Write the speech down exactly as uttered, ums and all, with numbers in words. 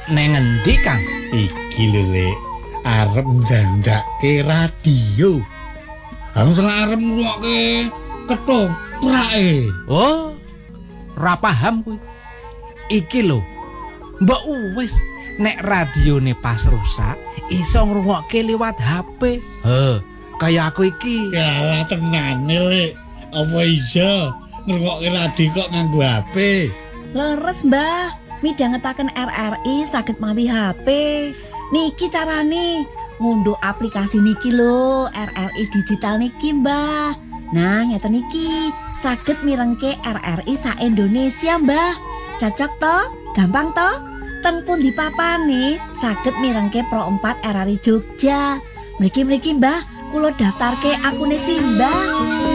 Neng endi, Kang? Iki lho, Lek. Arep ndandake radio. Harus arep ngrungokke ketoprak. Oh, ra paham kuwi. Iki lho. Mbok wis nek radione pas rusak iso ngrungokke liwat H P. He, kaya aku iki. Yalah tenane, Lek. Apa iso ngrungokke radio kok nganggo H P? Leres, Mbah. Midhangetaken R R I saged mawi H P. Niki carane ngunduh aplikasi niki lho, R R I digital niki, Mbah. Nah, ngeten niki, saged mirengke R R I sa Indonesia, Mbah. Cocok to? Gampang to? Teng pundi papane saged mirengke Pro empat R R I Jogja. Mriki-mriki, Mbah, kula daftarke akune Simbah.